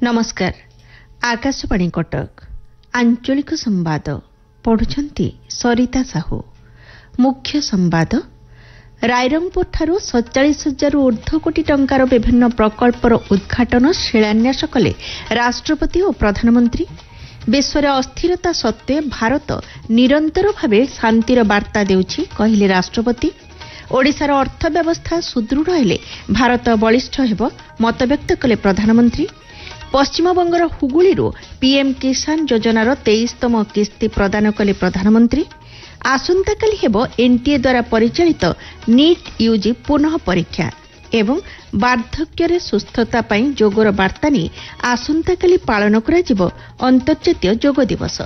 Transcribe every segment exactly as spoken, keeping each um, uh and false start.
नमस्कार। आकाशवाणी कटक आंचलिक संवाद पढ़ुछंती सरिता साहू। मुख्य संवाद रायरंगपुर ठारू सैंतालीस हजार ऊर्ध्व कोटी टंकार विभिन्न प्रकल्पर उद्घाटन शिलान्यास कले राष्ट्रपति और प्रधानमंत्री। विश्वर अस्थिरता सत्वे भारत निरंतर भावे शांतिर वार्ता देउछि कहिले राष्ट्रपति। ओडिशार अर्थव्यवस्था सुदृढ़ हेले भारत बलिष्ठ हेब मतव्यक्त कले प्रधानमंत्री। पश्चिमबंगर हुगुळीरू पीएम किसान योजनार तेईसतम किस्ती प्रदान कले प्रधानमंत्री। आसंताकाली हेब एनटीए द्वारा परिचालित नीट यूजी पुनः परीक्षा एवं वार्धक्य सुस्थता पई जोगर वार्ता नहीं आसंताकाली पालन करा अंतर्जातीय जोग दिवस।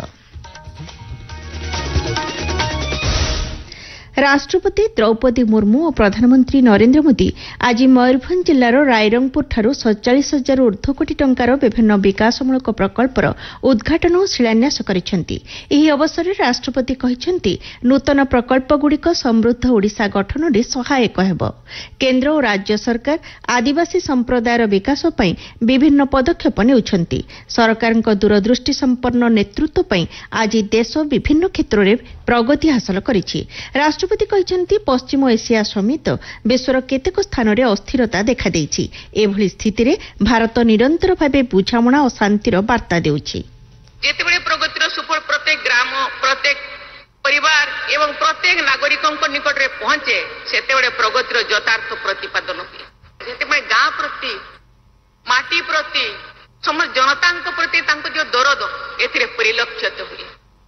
राष्ट्रपति द्रौपदी मुर्मू और प्रधानमंत्री नरेंद्र मोदी आज मयूरभंज जिलार रायरंगपुर ठारू सैंतालीस हजार ऊर्ध्व कोटी टंकार विभिन्न विकासमूलक प्रकल्पर उद्घाटन और शिलान्यास करिसेंती। एही अवसर में राष्ट्रपति कहिसेंती नूतन प्रकल्पगुड़िक समृद्ध ओडिशा गठन में सहायक हेब। केंद्र और राज्य सरकार आदिवासी संप्रदायर विकास पई विभिन्न पदक्षेप नेउछंती। सरकारक दूरदृष्टि संपन्न नेतृत्व पई आज देश विभिन्न क्षेत्र में प्रगति हासिल करिछि। राष्ट्रपति कहते पश्चिम एशिया समेत विश्वर केतेक स्थान में अस्थिरता देखा देइछि। एभली स्थिति रे भारत निरंतर भावे बुझामणा और शांतिर वार्ता देउछि। जेतेबेले प्रगतिर सुफल प्रत्येक ग्राम प्रत्येक परिवार एवं प्रत्येक नागरिकଙ୍କ निकट रे पहुंचे सेतेबेले प्रगतिर यथार्थ प्रतिपादन हुए। जेतेबेले गाँ प्रति माटी प्रति समस्त जनताଙ୍କ प्रति तांको जो दरद एथिरे परिलक्षित हुए।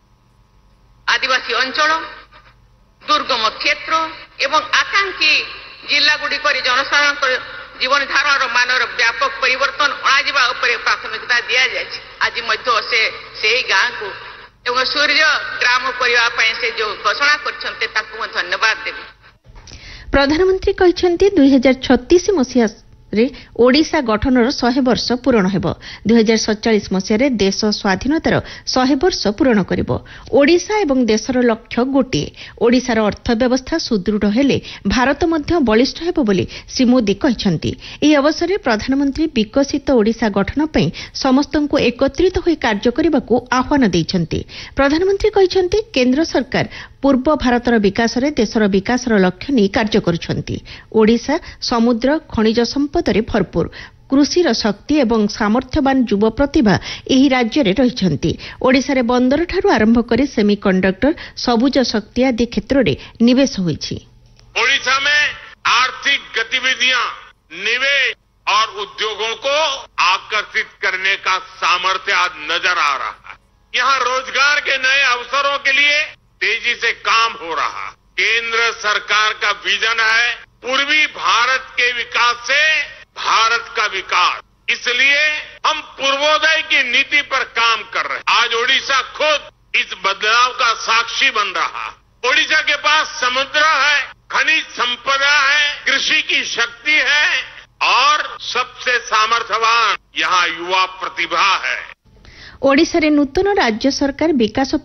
आदिवासी अंचल दुर्गम क्षेत्र एवं आकांक्षी जिला गुड़िक जनसाधारण जीवन धारण मानर व्यापक परिवर्तन अणाजिबा उपरे प्राथमिकता दिया जाए। आज मध्य से सेही गाँ को एवं सूर्य ग्राम करबा पई से जो घोषणा करछन्ते ताकू धन्यवाद देबी। प्रधानमंत्री कहछन्ते दुई हजार छत्तीस मसीहा रे ओडिशा गठनर सौ वर्ष पूरण हेब। दुई हजार सैंतालीस मसीह देश स्वाधीनतार सौ वर्ष पूरण करिब। ओडिशा एवं देशर लक्ष्य गोटिए। ओडिशार अर्थव्यवस्था सुदृढ़ हेले भारत मध्य बलिष्ठ हेब बोली श्री मोदी कहछन्ती। एही अवसर में प्रधानमंत्री विकसित ओडिशा गठन पई समस्तंको एकत्रित होई कार्य करिबाकू आह्वान दैछन्ती। प्रधानमंत्री कहछन्ती केंद्र सरकार पूर्व भारतर विकास रे देशर विकासर लक्ष्य नहीं कार्य करुछन्ती। ओडिशा समुद्र खनिज संपद रे भरपूर कृषिर शक्ति एवं सामर्थ्यवान युव प्रतिभा एही राज्य रे रहिछन्ती। ओडिशा रे बंदर ठारू आरंभ करी सेमीकंडक्टर सबुज शक्ति आदि क्षेत्र रे निवेश होईछि। ओडिशा में आर्थिक गतिविधियां निवेश और उद्योगों को आकर्षित करने का सामर्थ्य आज नजर आ रहा है। यहाँ रोजगार के नए अवसरों के लिए तेजी से काम हो रहा। केंद्र सरकार का विजन है पूर्वी भारत के विकास से भारत का विकास। इसलिए हम पूर्वोदय की नीति पर काम कर रहे हैं। आज ओडिशा खुद इस बदलाव का साक्षी बन रहा। ओडिशा के पास समुद्र है, खनिज संपदा है, कृषि की शक्ति है और सबसे सामर्थ्यवान यहाँ युवा प्रतिभा है। ओडिशा रे नूतन राज्य सरकार विकास